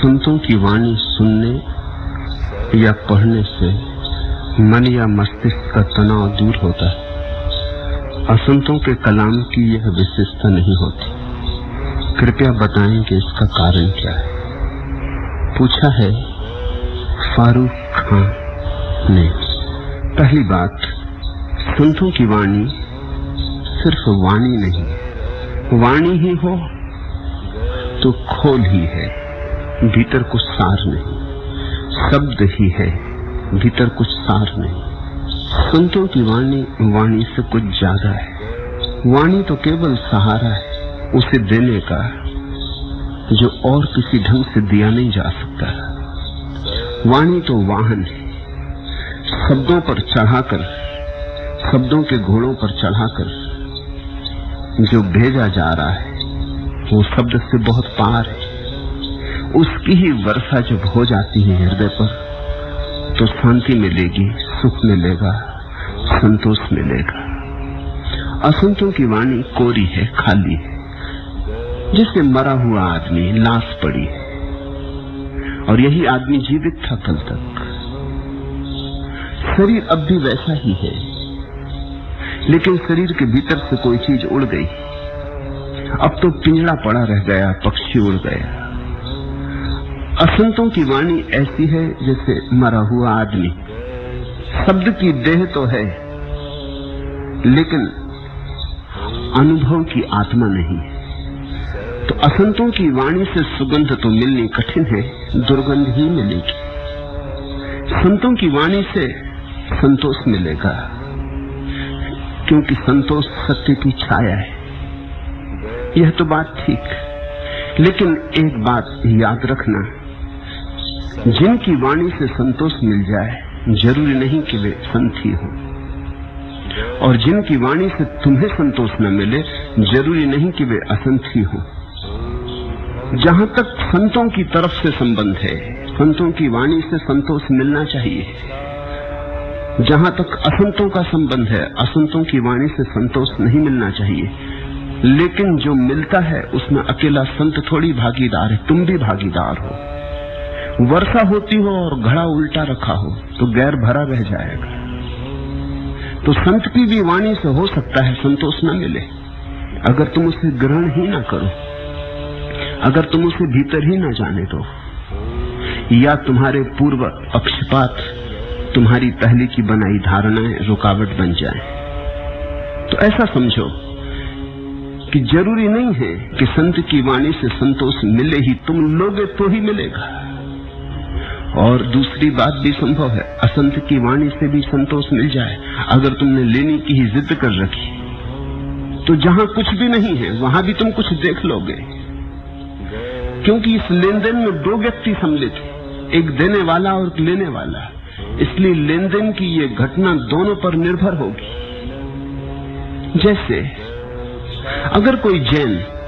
संतों की वाणी सुनने या पढ़ने से मन या मस्तिष्क का तनाव दूर होता है। असंतों के कलाम की यह विशेषता नहीं होती। कृपया बताएं कि इसका कारण क्या है। पूछा है फारूक खान ने। पहली बात, संतों की वाणी सिर्फ वाणी नहीं, वाणी ही हो तो खोल ही है, भीतर कुछ सार नहीं। शब्द ही है, भीतर कुछ सार नहीं। संतों की वाणी वाणी से कुछ ज्यादा है। वाणी तो केवल सहारा है उसे देने का जो और किसी ढंग से दिया नहीं जा सकता। वाणी तो वाहन है, शब्दों पर चढ़ाकर, शब्दों के घोड़ों पर चढ़ाकर जो भेजा जा रहा है वो शब्द से बहुत पार है। उसकी ही वर्षा जब हो जाती है हृदय पर तो शांति मिलेगी, सुख मिलेगा, संतोष मिलेगा। असंतों की वाणी कोरी है, खाली है, जिससे मरा हुआ आदमी, लाश पड़ी है और यही आदमी जीवित था कल तक। शरीर अब भी वैसा ही है, लेकिन शरीर के भीतर से कोई चीज उड़ गई। अब तो पिंजड़ा पड़ा रह गया, पक्षी उड़ गया। असंतों की वाणी ऐसी है जैसे मरा हुआ आदमी। शब्द की देह तो है लेकिन अनुभव की आत्मा नहीं है। तो असंतों की वाणी से सुगंध तो मिलनी कठिन है, दुर्गंध ही मिलेगी। संतों की वाणी से संतोष मिलेगा, क्योंकि संतोष सत्य की छाया है। यह तो बात ठीक, लेकिन एक बात याद रखना, जिनकी वाणी से संतोष मिल जाए जरूरी नहीं कि वे संत ही हों, और जिनकी वाणी से तुम्हें संतोष न मिले जरूरी नहीं कि वे असंत ही हों। जहां तक संतों की तरफ से संबंध है, संतों की वाणी से संतोष मिलना चाहिए। जहां तक असंतों का संबंध है, असंतों की वाणी से संतोष नहीं मिलना चाहिए। लेकिन जो मिलता है उसमें अकेला संत थोड़ी भागीदार है, तुम भी भागीदार हो। वर्षा होती हो और घड़ा उल्टा रखा हो तो गैर भरा रह जाएगा। तो संत की भी वाणी से हो सकता है संतोष न मिले, अगर तुम उसे ग्रहण ही ना करो, अगर तुम उसे भीतर ही ना जाने दो, या तुम्हारे पूर्व पक्षपात, तुम्हारी पहले की बनाई धारणाएं रुकावट बन जाएं। तो ऐसा समझो कि जरूरी नहीं है कि संत की वाणी से संतोष मिले ही, तुम लोगे तो ही मिलेगा। और दूसरी बात भी संभव है, असंत की वाणी से भी संतोष मिल जाए। अगर तुमने लेने की ही जिद कर रखी तो जहां कुछ भी नहीं है वहां भी तुम कुछ देख लोगे, क्योंकि इस लेन देन में दो व्यक्ति सम्मिलित हैं, एक देने वाला और एक लेने वाला। इसलिए लेन देन की ये घटना दोनों पर निर्भर होगी। जैसे अगर कोई जैन